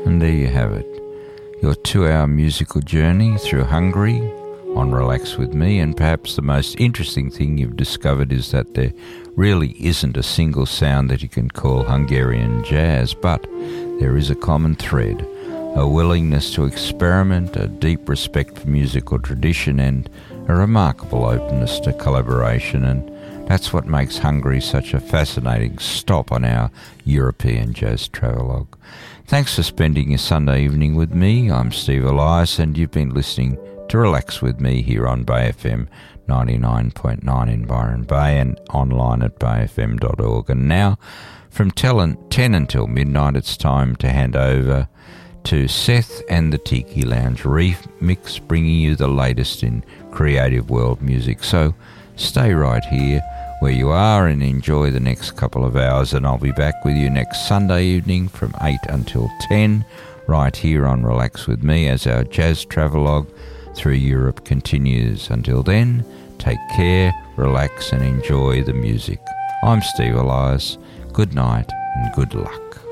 And there you have it, your 2-hour musical journey through Hungary on Relax With Me. And perhaps the most interesting thing you've discovered is that there really isn't a single sound that you can call Hungarian jazz, but there is a common thread, a willingness to experiment, a deep respect for musical tradition, and a remarkable openness to collaboration. And that's what makes Hungary such a fascinating stop on our European jazz travelogue. Thanks for spending your Sunday evening with me. I'm Steve Elias, and you've been listening to Relax With Me here on Bay FM 99.9 in Byron Bay and online at bayfm.org. And now, from 10 until midnight, it's time to hand over to Seth and the Tiki Lounge Remix, bringing you the latest in creative world music. So stay right here where you are and enjoy the next couple of hours, and I'll be back with you next Sunday evening from 8 until 10 right here on Relax With Me as our jazz travelogue through Europe continues. Until then, take care, relax and enjoy the music. I'm Steve Elias. Good night and good luck.